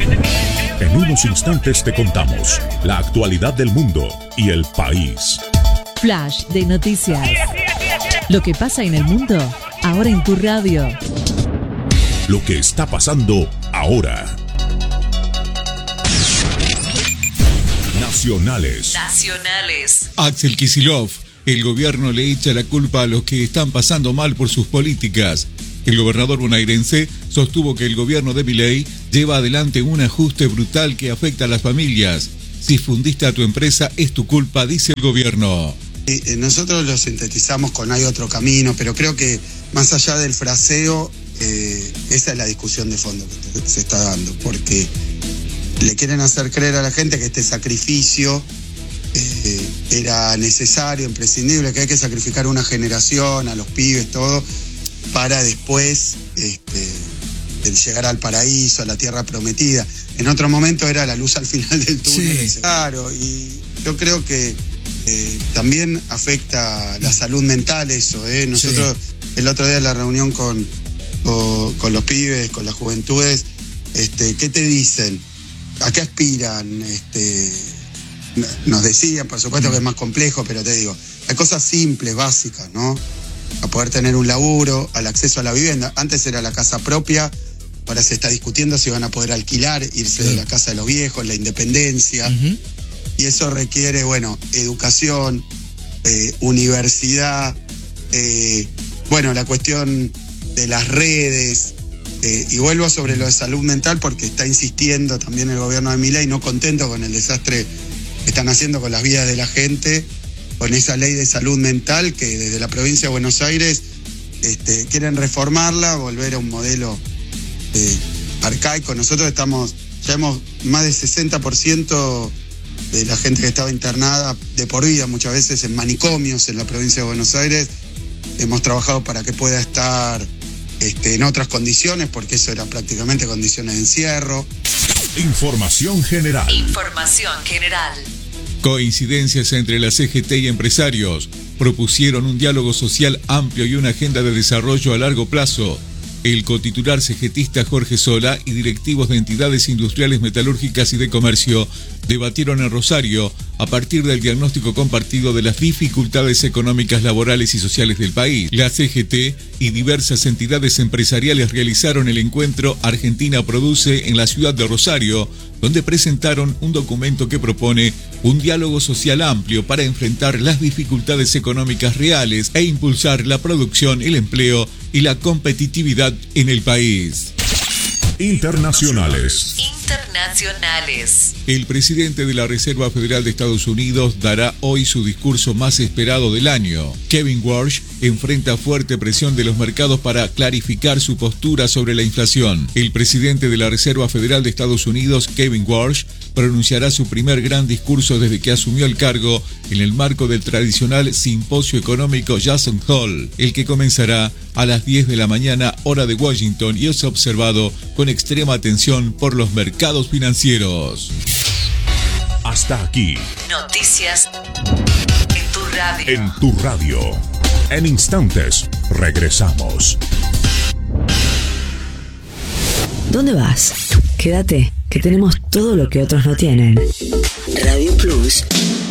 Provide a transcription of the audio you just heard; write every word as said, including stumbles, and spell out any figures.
En unos instantes te contamos la actualidad del mundo y el país. Flash de noticias. Lo que pasa en el mundo, ahora en tu radio. Lo que está pasando ahora. Nacionales. Nacionales. Axel Kicillof. El gobierno le echa la culpa a los que están pasando mal por sus políticas. El gobernador bonaerense sostuvo que el gobierno de Milei lleva adelante un ajuste brutal que afecta a las familias. Si fundiste a tu empresa, es tu culpa, dice el gobierno. Eh, nosotros lo sintetizamos con hay otro camino, pero creo que más allá del fraseo, eh, esa es la discusión de fondo que se está dando, porque le quieren hacer creer a la gente que este sacrificio eh, era necesario, imprescindible, que hay que sacrificar una generación, a los pibes, todo, para después este, llegar al paraíso, a la tierra prometida. En otro momento era la luz al final del túnel. Sí. Claro, y yo creo que eh, también afecta la salud mental eso. ¿eh? Nosotros sí. El otro día en la reunión con, con, con los pibes, con las juventudes, este, ¿qué te dicen? ¿A qué aspiran? Este, nos decían, por supuesto que es más complejo, pero te digo, hay cosas simples, básicas, ¿no? A poder tener un laburo, al acceso a la vivienda. Antes era la casa propia, ahora se está discutiendo si van a poder alquilar, irse sí. de la casa de los viejos, la independencia. Uh-huh. Y eso requiere, bueno, educación, eh, universidad, eh, bueno, la cuestión de las redes. Eh, y vuelvo sobre lo de salud mental porque está insistiendo también el gobierno de Milei, no contento con el desastre que están haciendo con las vidas de la gente, con esa ley de salud mental que desde la provincia de Buenos Aires este, quieren reformarla, volver a un modelo eh, arcaico. Nosotros estamos, ya hemos más del sesenta por ciento de la gente que estaba internada de por vida, muchas veces en manicomios en la provincia de Buenos Aires. Hemos trabajado para que pueda estar este, en otras condiciones, porque eso eran prácticamente condiciones de encierro. Información general. Información general. Coincidencias entre la C G T y empresarios propusieron un diálogo social amplio y una agenda de desarrollo a largo plazo. El cotitular cegetista Jorge Sola y directivos de entidades industriales metalúrgicas y de comercio debatieron en Rosario a partir del diagnóstico compartido de las dificultades económicas, laborales y sociales del país. La C G T y diversas entidades empresariales realizaron el encuentro Argentina Produce en la ciudad de Rosario, donde presentaron un documento que propone un diálogo social amplio para enfrentar las dificultades económicas reales e impulsar la producción, el empleo y la competitividad en el país. Internacionales. Internacionales. El presidente de la Reserva Federal de Estados Unidos dará hoy su discurso más esperado del año. Kevin Warsh enfrenta fuerte presión de los mercados para clarificar su postura sobre la inflación. El presidente de la Reserva Federal de Estados Unidos, Kevin Warsh, pronunciará su primer gran discurso desde que asumió el cargo en el marco del tradicional simposio económico Jackson Hole, el que comenzará a las diez de la mañana hora de Washington y es observado con extrema atención por los mercados financieros. Hasta aquí. Noticias en tu radio. En tu radio. En instantes regresamos. ¿Dónde vas? Quédate, que tenemos todo lo que otros no tienen. Radio Plus.